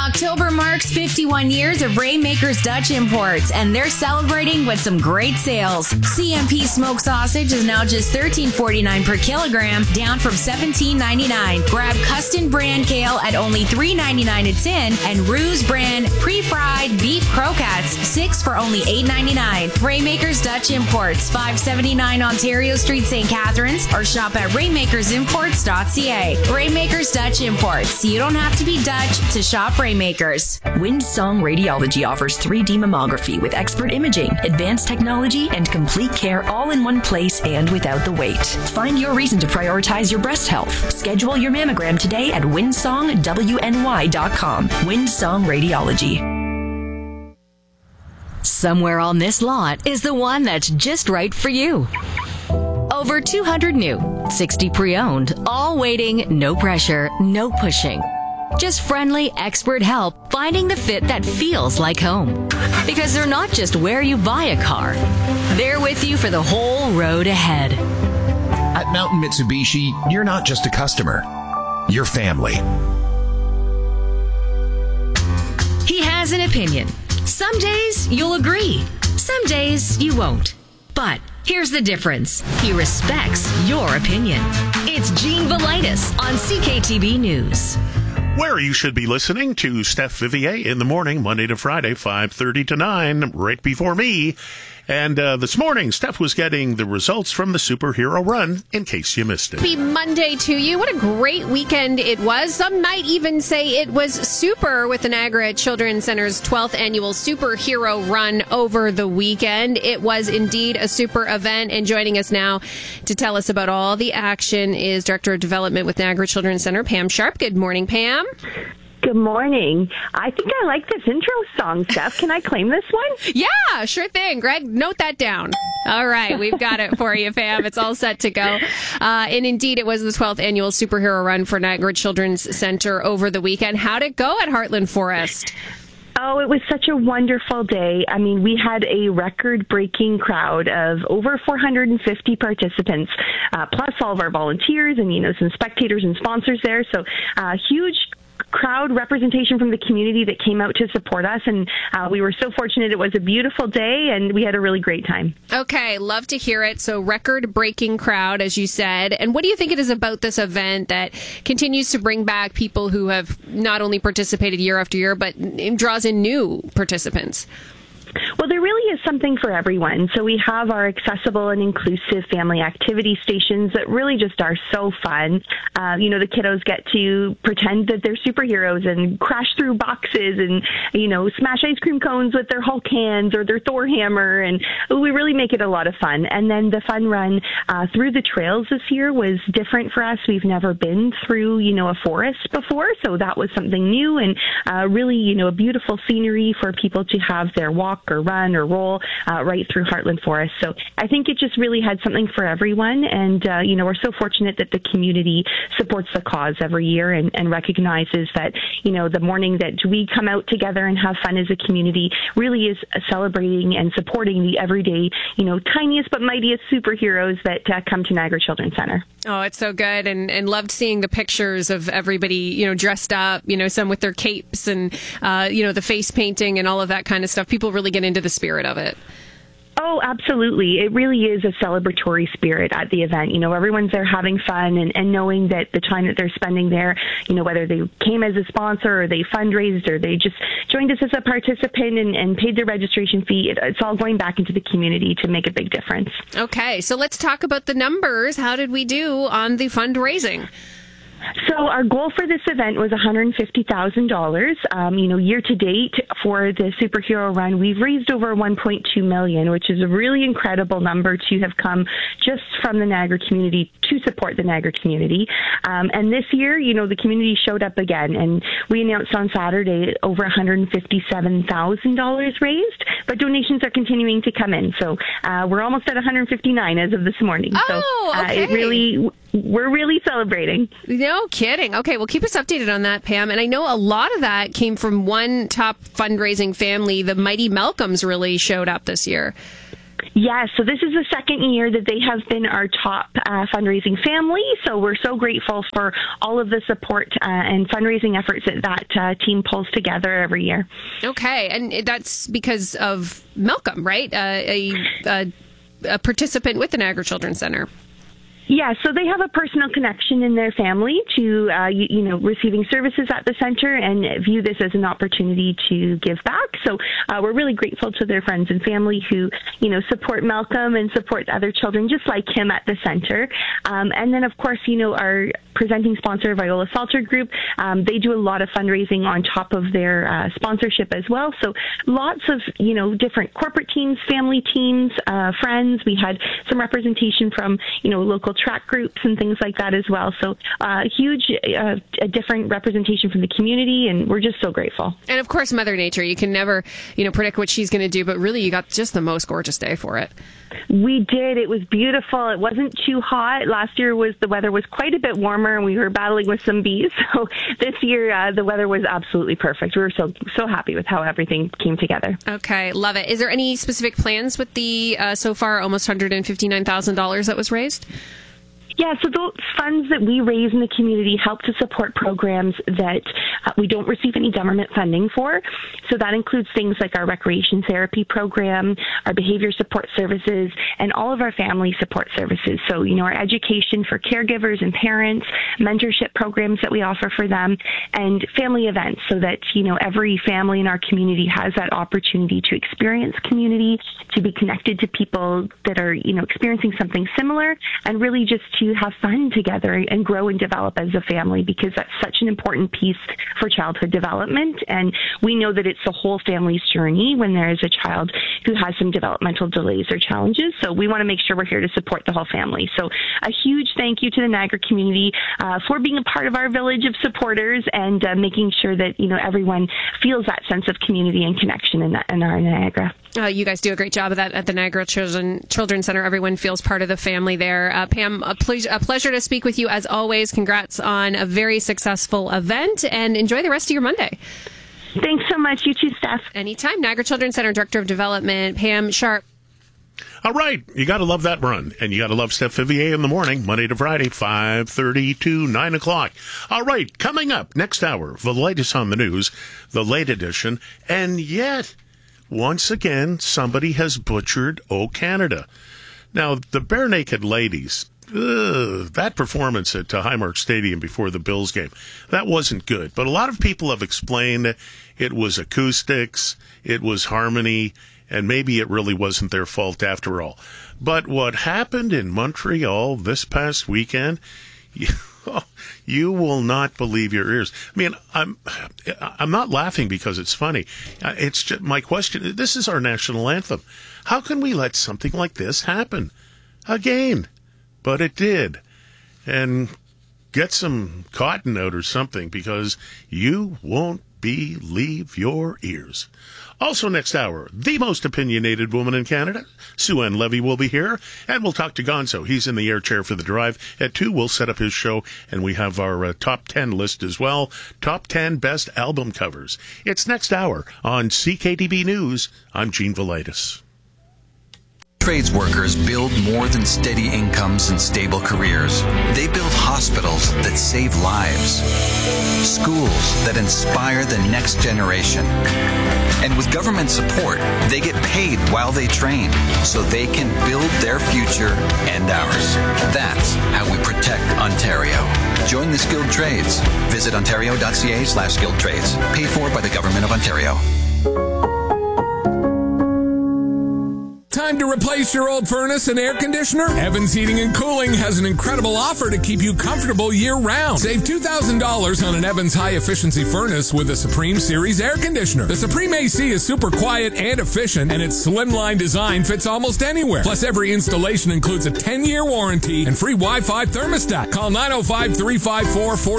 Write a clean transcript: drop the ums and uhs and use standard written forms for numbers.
October marks 51 years of Rainmakers Dutch Imports, and they're celebrating with some great sales. CMP smoked sausage is now just $13.49 per kilogram, down from $17.99. Grab Custom brand kale at only $3.99 a tin, and Ruse brand pre-fried beef croquettes, 6 for only $8.99. Rainmakers Dutch Imports, 579 Ontario Street, St. Catharines, or shop at rainmakersimports.ca. Rainmakers Dutch Imports. You don't have to be Dutch to shop Rainmakers. Windsong Radiology offers 3D mammography with expert imaging, advanced technology, and complete care all in one place and without the wait. Find your reason to prioritize your breast health. Schedule your mammogram today at windsongwny.com. Windsong Radiology. Somewhere on this lot is the one that's just right for you. Over 200 new, 60 pre-owned, all waiting, no pressure, no pushing. Just friendly, expert help finding the fit that feels like home. Because they're not just where you buy a car. They're with you for the whole road ahead. At Mountain Mitsubishi, you're not just a customer. You're family. He has an opinion. Some days you'll agree. Some days you won't. But here's the difference. He respects your opinion. It's Gene Velitis on CKTB News. Where you should be listening to Steph Vivier in the morning, Monday to Friday, 5:30 to 9, right before me. And this morning, Steph was getting the results from the superhero run, in case you missed it. Happy Monday to you. What a great weekend it was. Some might even say it was super with the Niagara Children's Center's 12th annual superhero run over the weekend. It was indeed a super event. And joining us now to tell us about all the action is Director of Development with Niagara Children's Center, Pam Sharp. Good morning, Pam. Good morning. I think I like this intro song, Steph. Can I claim this one? Yeah, sure thing. Greg, note that down. All right, we've got it for you, Pam. It's all set to go. And indeed, it was the 12th annual superhero run for Niagara Children's Center over the weekend. How'd it go at Heartland Forest? Oh, it was such a wonderful day. I mean, we had a record-breaking crowd of over 450 participants, plus all of our volunteers and, some spectators and sponsors there. So, huge crowd representation from the community that came out to support us, and we were so fortunate. It was a beautiful day, and we had a really great time. Okay, love to hear it. So record-breaking crowd, as you said. And what do you think it is about this event that continues to bring back people who have not only participated year after year, but draws in new participants? Well, there really is something for everyone. So we have our accessible and inclusive family activity stations that really just are so fun. The kiddos get to pretend that they're superheroes and crash through boxes and, smash ice cream cones with their Hulk hands or their Thor hammer. And we really make it a lot of fun. And then the fun run through the trails this year was different for us. We've never been through, a forest before. So that was something new and really, a beautiful scenery for people to have their walk or run or roll right through Heartland Forest. So I think it just really had something for everyone. And, we're so fortunate that the community supports the cause every year and recognizes that, the morning that we come out together and have fun as a community really is celebrating and supporting the everyday, tiniest but mightiest superheroes that come to Niagara Children's Center. Oh, it's so good. And loved seeing the pictures of everybody, dressed up, some with their capes and, the face painting and all of that kind of stuff. People really get into the spirit of it. Oh, absolutely. It really is a celebratory spirit at the event. Everyone's there having fun and knowing that the time that they're spending there, whether they came as a sponsor or they fundraised or they just joined us as a participant and paid their registration fee, it's all going back into the community to make a big difference. Okay, so let's talk about the numbers. How did we do on the fundraising? So our goal for this event was $150,000. Year to date for the superhero run, we've raised over $1.2 million, which is a really incredible number to have come just from the Niagara community to support the Niagara community. And this year, the community showed up again, and we announced on Saturday over $157,000 raised, but donations are continuing to come in. So we're almost at 159 as of this morning. Oh, okay. We're really celebrating. No kidding. Okay, well, keep us updated on that, Pam. And I know a lot of that came from one top fundraising family. The Mighty Malcolms really showed up this year. Yeah, so this is the second year that they have been our top fundraising family. So we're so grateful for all of the support and fundraising efforts that team pulls together every year. Okay, and that's because of Malcolm, right? A participant with the Niagara Children's Center. Yeah, so they have a personal connection in their family to, receiving services at the center and view this as an opportunity to give back. So we're really grateful to their friends and family who, support Malcolm and support other children just like him at the center. And then, of course, our presenting sponsor, Viola Salter Group, they do a lot of fundraising on top of their sponsorship as well. So lots of, different corporate teams, family teams, friends. We had some representation from, local track groups and things like that as well. So huge, a different representation from the community, and we're just so grateful. And of course, Mother Nature, you can never, predict what she's going to do, but really you got just the most gorgeous day for it. We did. It was beautiful. It wasn't too hot. Last year the weather was quite a bit warmer, and we were battling with some bees. So this year the weather was absolutely perfect. We were so happy with how everything came together. Okay, love it. Is there any specific plans with the so far almost $159,000 that was raised? Yeah, so those funds that we raise in the community help to support programs that we don't receive any government funding for. So that includes things like our recreation therapy program, our behavior support services, and all of our family support services. So, our education for caregivers and parents, mentorship programs that we offer for them, and family events so that, every family in our community has that opportunity to experience community, to be connected to people that are, experiencing something similar, and really just to have fun together and grow and develop as a family, because that's such an important piece for childhood development. And we know that it's the whole family's journey when there is a child who has some developmental delays or challenges. So we want to make sure we're here to support the whole family. So a huge thank you to the Niagara community for being a part of our village of supporters and making sure that, everyone feels that sense of community and connection in our Niagara. You guys do a great job of that at the Niagara Children's Center. Everyone feels part of the family there. Pam, a pleasure to speak with you as always. Congrats on a very successful event, and enjoy the rest of your Monday. Thanks so much. You too, Steph. Anytime. Niagara Children's Center Director of Development, Pam Sharp. All right. You got to love that run. And you got to love Steph Vivier in the morning, Monday to Friday, 5:30 to 9 o'clock. All right. Coming up next hour, the latest on the news, the late edition. And yet, once again, somebody has butchered O Canada. Now, the Bare Naked Ladies, that performance at Highmark Stadium before the Bills game, that wasn't good. But a lot of people have explained it was acoustics, it was harmony, and maybe it really wasn't their fault after all. But what happened in Montreal this past weekend, you will not believe your ears. I mean, I'm not laughing because it's funny. It's just my question. This is our national anthem. How can we let something like this happen again? But it did. And get some cotton out or something, because you won't believe your ears. Also next hour, the most opinionated woman in Canada, Sue-Ann Levy, will be here, and we'll talk to Gonzo. He's in the air chair for The Drive. At 2, we'll set up his show, and we have our top 10 list as well. Top 10 best album covers. It's next hour on CKDB News. I'm Gene Velitis. Trades workers build more than steady incomes and stable careers. They build hospitals that save lives, schools that inspire the next generation. And with government support, they get paid while they train so they can build their future and ours. That's how we protect Ontario. Join the skilled trades. Visit ontario.ca/skilled trades. Paid for by the Government of Ontario. Time to replace your old furnace and air conditioner? Evans Heating and Cooling has an incredible offer to keep you comfortable year-round. Save $2,000 on an Evans high-efficiency furnace with a Supreme Series air conditioner. The Supreme AC is super quiet and efficient, and its slimline design fits almost anywhere. Plus, every installation includes a 10-year warranty and free Wi-Fi thermostat. Call 905-354-40